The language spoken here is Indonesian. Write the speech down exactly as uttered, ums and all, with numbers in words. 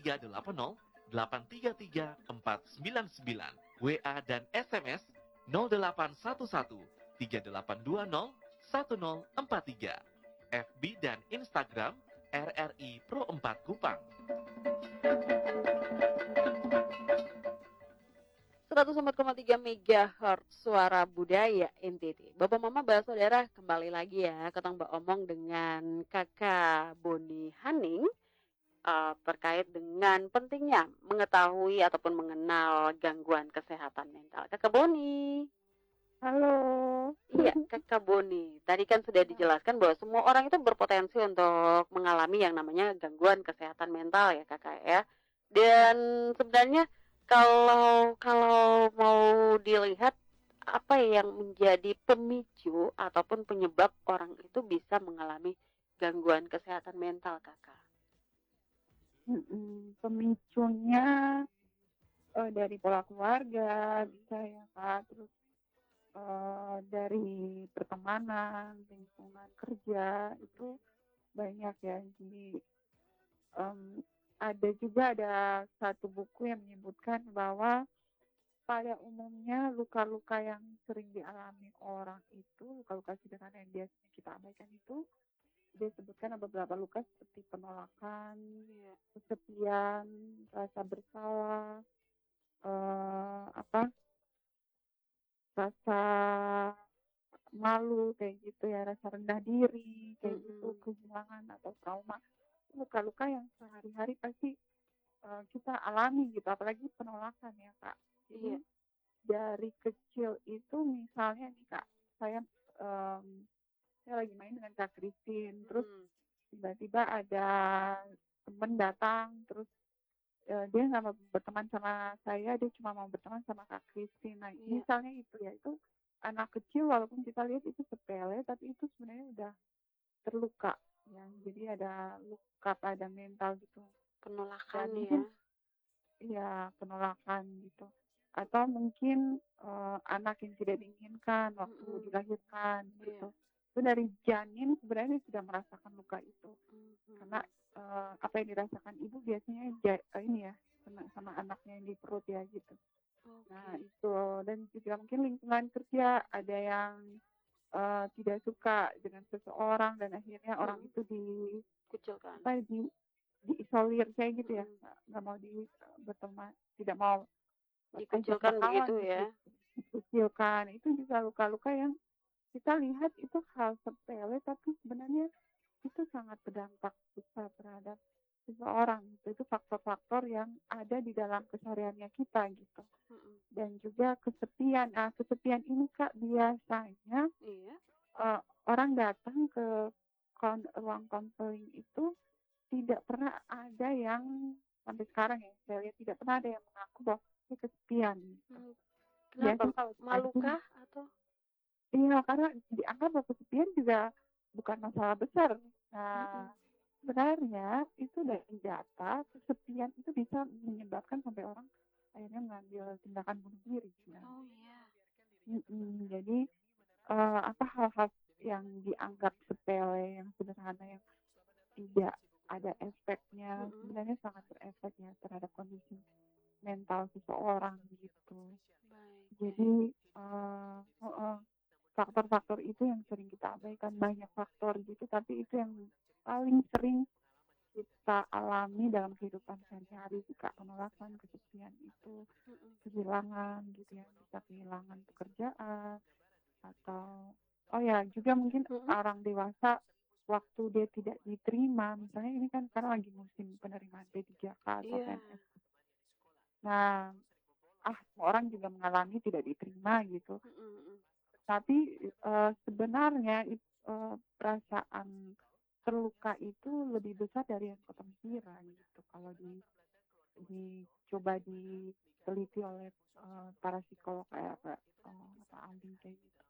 tiga delapan nol delapan tiga tiga empat sembilan sembilan. W A dan S M S nol delapan satu satu tiga delapan dua nol satu nol empat tiga. F B dan Instagram R R I Pro empat Kupang. seratus empat koma tiga megahertz Suara Budaya N T T. Bapak Mama Bahasa Saudara kembali lagi ya, ketang Mbak Omong dengan Kakak Boni Haning uh, terkait dengan pentingnya mengetahui ataupun mengenal gangguan kesehatan mental. Kakak Boni. Halo. Iya, Kakak Boni. Tadi kan sudah dijelaskan bahwa semua orang itu berpotensi untuk mengalami yang namanya gangguan kesehatan mental ya Kakak ya. Dan sebenarnya kalau kalau mau dilihat apa yang menjadi pemicu ataupun penyebab orang itu bisa mengalami gangguan kesehatan mental, Kakak? Mm-mm. Pemicunya uh, dari pola keluarga bisa ya Kak, terus uh, dari pertemanan, lingkungan kerja itu banyak ya. Jadi um, ada juga ada satu buku yang menyebutkan bahwa pada umumnya luka-luka yang sering dialami orang itu, luka-luka sederhana yang biasanya kita abaikan itu, dia sebutkan ada beberapa luka seperti penolakan, Iya. kesepian, rasa bersalah, uh, apa, rasa malu kayak gitu ya, rasa rendah diri kayak Mm-mm. gitu, kehilangan atau trauma, luka-luka yang sehari-hari pasti uh, kita alami gitu, apalagi penolakan ya Kak. Jadi Iya. dari kecil itu misalnya nih Kak, saya um, saya lagi main dengan Kak Christine, terus Mm. tiba-tiba ada temen datang, terus uh, dia nggak mau berteman sama saya, dia cuma mau berteman sama Kak Christine. Nah, Iya. misalnya itu ya, itu anak kecil walaupun kita lihat itu sepele, tapi itu sebenarnya udah terluka ya. Jadi ada luka pada mental gitu. Penolakan Dan ya. mungkin ya penolakan gitu. Atau mungkin uh, anak yang tidak diinginkan waktu Mm-mm. dilahirkan gitu. Iya. Itu dari janin sebenarnya sudah merasakan luka itu. Mm-mm. Karena uh, apa yang dirasakan ibu biasanya ja, uh, ini ya sama, sama anaknya yang di perut ya gitu. Okay. Nah itu, dan juga mungkin lingkungan kerja ada yang uh, tidak suka dengan seseorang dan akhirnya orang Mm-mm. itu di Kucilkan. apa di diisolir kayak gitu ya, Mm-mm. nggak mau di berteman, tidak mau ajak Dikucilkan berkawan begitu gitu, ya. dikucilkan. Itu juga luka-luka yang kita lihat itu hal sepele tapi sebenarnya itu sangat berdampak besar terhadap seseorang. Itu faktor-faktor yang ada di dalam kesehariannya kita gitu. Mm-mm. Dan juga kesepian. Nah, kesepian ini Kak biasanya Iya. uh, orang datang ke kon- ruang konseling itu tidak pernah ada yang sampai sekarang ya saya lihat tidak pernah ada yang mengaku bahwa dia kesepian. Gitu. Hmm. Kenapa? Biasanya kalau Malukah atau? Iya, karena dianggap bahwa kesepian juga bukan masalah besar. Nah, Mm-mm. sebenarnya itu dari data kesepian itu bisa menyebabkan sampai orang akhirnya mengambil tindakan bunuh diri. Sebenarnya. Oh iya. Mm-mm. Jadi uh, apa hal-hal yang dianggap sepele, yang sederhana, yang tidak ada efeknya, Mm-mm. sebenarnya sangat berefek ya terhadap kondisi mental seseorang gitu. Baik. Jadi uh, uh, uh, faktor-faktor itu yang sering kita abaikan, banyak faktor gitu, tapi itu yang paling sering kita alami dalam kehidupan sehari-hari, juga penolakan, kesepian itu, Mm-mm. kehilangan gitu ya, bisa kehilangan pekerjaan atau oh ya juga mungkin Mm-mm. orang dewasa waktu dia tidak diterima, misalnya ini kan karena lagi musim penerimaan P tiga K atau Iya. P N S. Nah, ah orang juga mengalami tidak diterima gitu. Mm-mm. Tapi uh, sebenarnya uh, perasaan terluka itu lebih besar dari yang kita kira gitu. Kalau di dicoba diteliti oleh uh, para psikolog kayak uh, Pak Aldi kayak gitu.